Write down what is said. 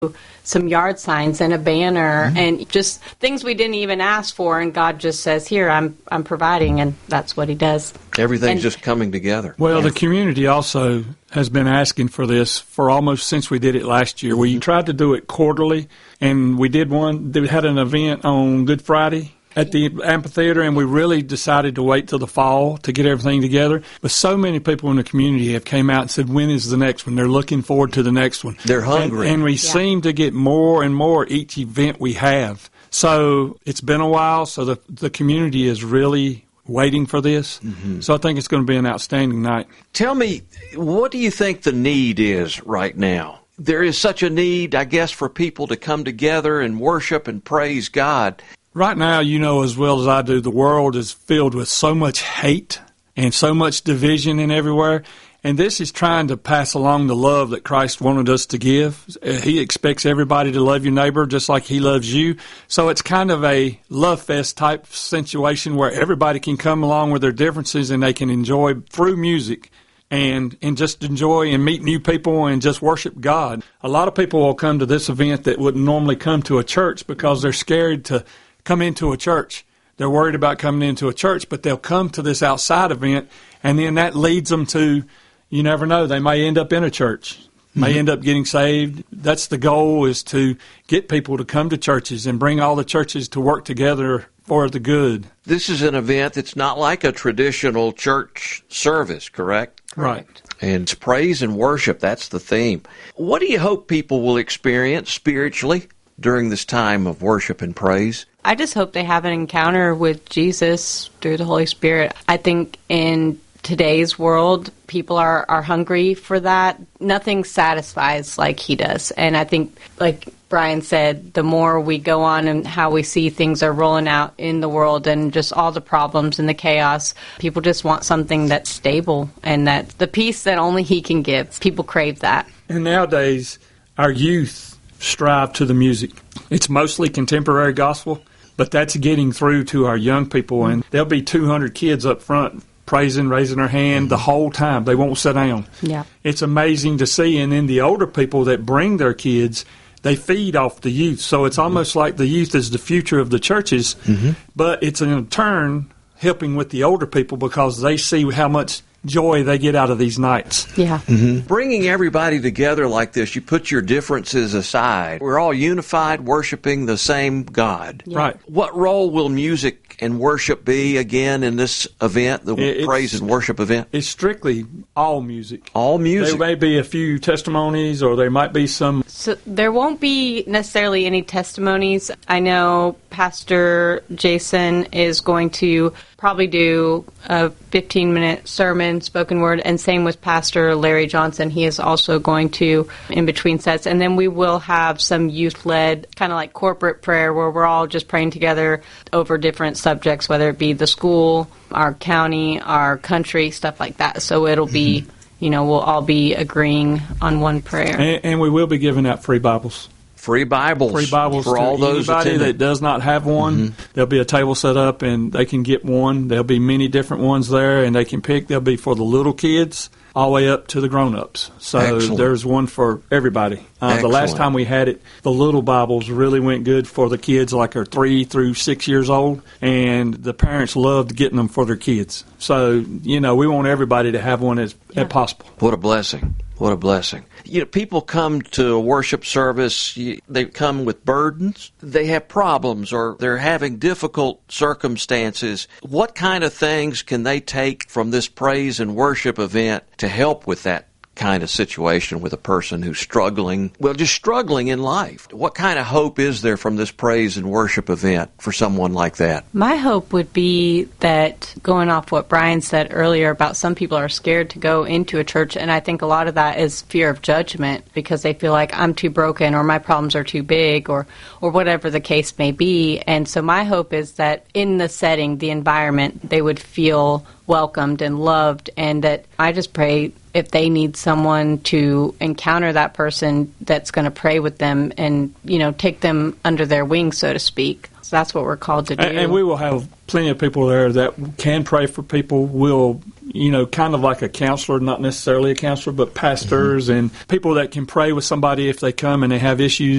some yard signs and a banner and just things we didn't even ask for, and God just says, here, I'm providing, and that's what he does. Everything's just coming together. Well, the community also has been asking for this for almost since we did it last year. We tried to do it quarterly, and we did one. They had an event on Good Friday at the amphitheater, and we really decided to wait till the fall to get everything together. But so many people in the community have came out and said, when is the next one? They're looking forward to the next one. They're hungry. And we seem to get more and more each event we have. So it's been a while, so the community is really waiting for this. So I think it's going to be an outstanding night. Tell me, what do you think the need is right now? There is such a need, I guess, for people to come together and worship and praise God. Right now, you know as well as I do, the world is filled with so much hate and so much division in everywhere. And this is trying to pass along the love that Christ wanted us to give. He expects everybody to love your neighbor just like he loves you. So it's kind of a love fest type situation where everybody can come along with their differences and they can enjoy through music and just enjoy and meet new people and just worship God. A lot of people will come to this event that wouldn't normally come to a church because they're scared to come into a church. They're worried about coming into a church, but they'll come to this outside event, and then that leads them to, you never know, they may end up in a church, may end up getting saved. That's the goal, is to get people to come to churches and bring all the churches to work together for the good. This is an event that's not like a traditional church service, correct? Right. And it's praise and worship, that's the theme. What do you hope people will experience spiritually during this time of worship and praise? I just hope they have an encounter with Jesus through the Holy Spirit. I think in today's world, people are hungry for that. Nothing satisfies like he does. And I think, like Brian said, the more we go on and how we see things are rolling out in the world and just all the problems and the chaos, people just want something that's stable and that the peace that only he can give. People crave that. And nowadays, our youth strive to the music. It's mostly contemporary gospel, but that's getting through to our young people, and there'll be 200 kids up front praising, raising their hand the whole time. They won't sit down. Yeah. It's amazing to see, and then the older people that bring their kids, they feed off the youth. So it's almost like the youth is the future of the churches, but it's in turn helping with the older people because they see how much joy they get out of these nights. Yeah. Bringing everybody together like this, you put your differences aside. We're all unified, worshiping the same God. Yeah. Right. What role will music and worship be again in this event, the praise and worship event? It's strictly all music. All music. There may be a few testimonies, or there might be some. So there won't be necessarily any testimonies. I know Pastor Jason is going to probably do a 15-minute sermon, spoken word, and same with Pastor Larry Johnson. He is also going to, in between sets. And then we will have some youth-led, kind of like corporate prayer, where we're all just praying together over different subjects, whether it be the school, our county, our country, stuff like that. So it'll be, we'll all be agreeing on one prayer. And we will be giving out free Bibles. Free Bibles for all those anybody that does not have one. There'll be a table set up, and they can get one. There'll be many different ones there, and they can pick. There'll be for the little kids all the way up to the grown-ups. So Excellent. There's one for everybody. The last time we had it, the little Bibles really went good for the kids, like are 3 through 6 years old, and the parents loved getting them for their kids. So, we want everybody to have one as possible. What a blessing. What a blessing. People come to a worship service, they come with burdens, they have problems, or they're having difficult circumstances. What kind of things can they take from this praise and worship event to help with that kind of situation with a person who's struggling in life? What kind of hope is there from this praise and worship event for someone like that? My hope would be that, going off what Brian said earlier about some people are scared to go into a church, and I think a lot of that is fear of judgment because they feel like I'm too broken or my problems are too big or whatever the case may be. And so my hope is that in the setting, the environment, they would feel welcomed and loved, and that I just pray if they need someone to encounter that person that's going to pray with them and, take them under their wing, so to speak. So that's what we're called to do. And we will have plenty of people there that can pray for people. We'll, kind of like a counselor, not necessarily a counselor, but pastors and people that can pray with somebody if they come and they have issues.